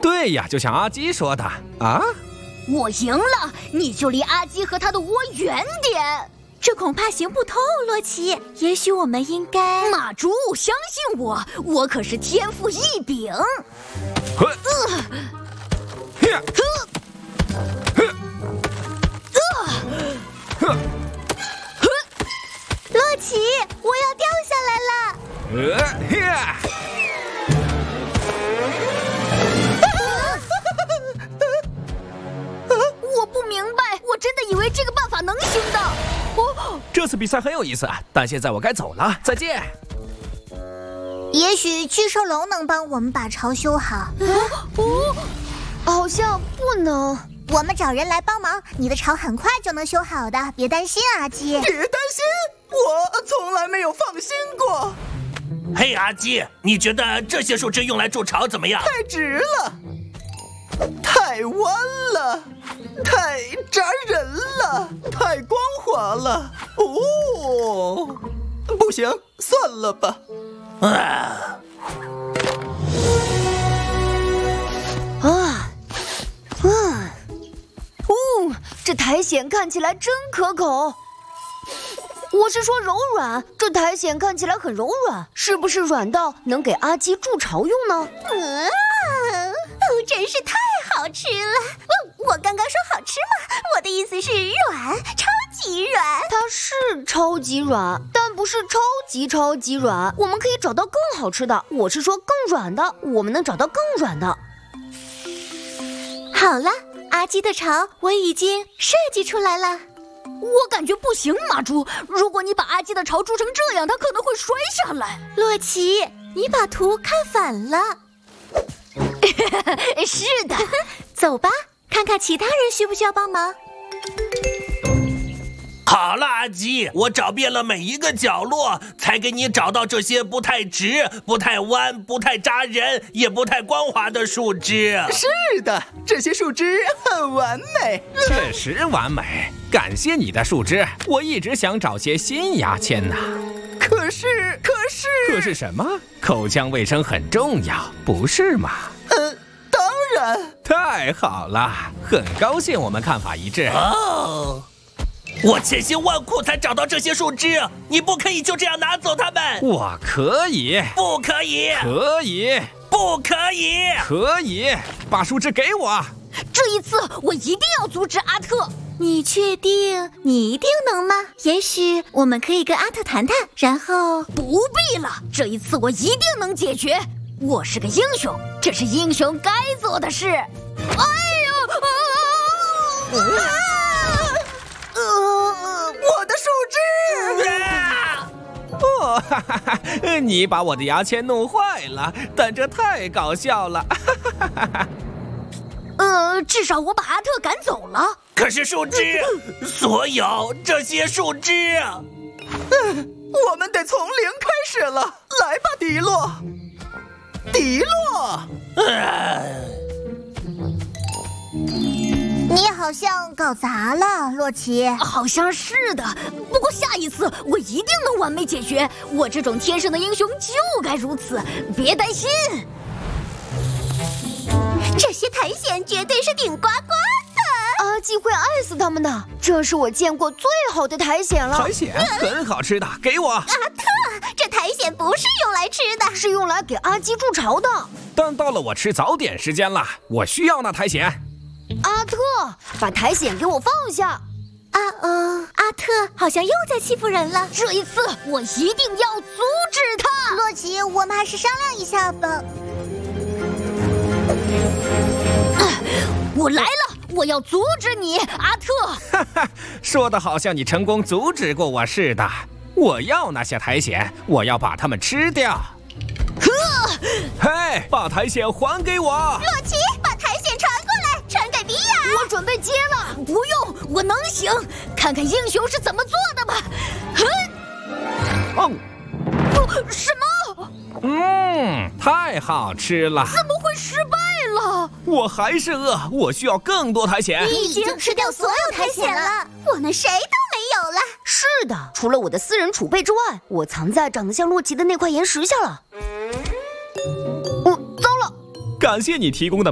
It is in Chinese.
对呀，就像阿基说的啊。 我赢了，你就离阿基和他的窝远点。 这恐怕行不通，洛奇。也许我们应该…… 马猪，相信我，我可是天赋异禀。 洛奇，我要掉下来了！ 我不明白，我真的以为这个办法能行的。 这次比赛很有意思，但现在我该走了，再见。 也许巨兽龙能帮我们把巢修好。 好像不能。 我们找人来帮忙，你的巢很快就能修好的，别担心，阿基。 别担心，我从来没有放心过。 嘿，阿基，你觉得这些树枝用来筑巢怎么样？ 太直了，太弯了，太扎人了，太光滑了。哦，不行，算了吧。 这苔藓看起来真可口。我是说柔软，这苔藓看起来很柔软，是不是软到能给阿基筑巢用呢？ 真是太好吃了！我刚刚说好吃吗？我的意思是软，超级软。 它是超级软，但不是超级软。我们可以找到更好吃的。我是说更软的，我们能找到更软的。 好了，阿基的巢我已经设计出来了。 我感觉不行，马猪。如果你把阿基的巢筑成这样，它可能会摔下来。 洛奇，你把图看反了。 是的， 走吧，看看其他人需不需要帮忙。 好了，阿基，我找遍了每一个角落，才给你找到这些不太直、不太弯、不太扎人，也不太光滑的树枝。 是的，这些树枝很完美， 确实完美。感谢你的树枝，我一直想找些新牙签呢。 可是什么？口腔卫生很重要，不是吗？ 当然。 太好了，很高兴我们看法一致。 哦，我千辛万苦才找到这些树枝，你不可以就这样拿走它们。 我可以。 不可以。 可以。 不可以。 可以，把树枝给我。 这一次我一定要阻止阿特。 你确定你一定能吗？也许我们可以跟阿特谈谈，然后…… 不必了，这一次我一定能解决。我是个英雄，这是英雄该做的事。哎呦！ 我的树枝！你把我的牙签弄坏了，但这太搞笑了。 至少我把阿特赶走了。 可是树枝，所有这些树枝， 我们得从零开始了。来吧，迪洛。迪洛， 你好像搞砸了，洛奇。 好像是的，不过下一次我一定能完美解决。我这种天生的英雄就该如此，别担心。 这些苔藓绝对是顶呱呱的， 阿基会爱死他们的。这是我见过最好的苔藓了。 苔藓很好吃的，给我。 阿特，这苔藓不是用来吃的， 是用来给阿基筑巢的。 但到了我吃早点时间了，我需要那苔藓。 阿特，把苔藓给我放下。 阿特好像又在欺负人了。 这一次我一定要阻止他。 洛奇，我们还是商量一下吧。 我来了，我要阻止你，阿特。 说的好像你成功阻止过我似的。我要那些苔藓，我要把它们吃掉。嘿，把苔藓还给我！ 洛奇，把苔藓传过来，传给比亚。 我准备接了，不用，我能行。看看英雄是怎么做的吧。什么？ 太好吃了！ 怎么会失败了？ 我还是饿，我需要更多苔藓。 你已经吃掉所有苔藓了，我们谁都没有了。 是的，除了我的私人储备之外，我藏在长得像洛奇的那块岩石下了。糟了！ 感谢你提供的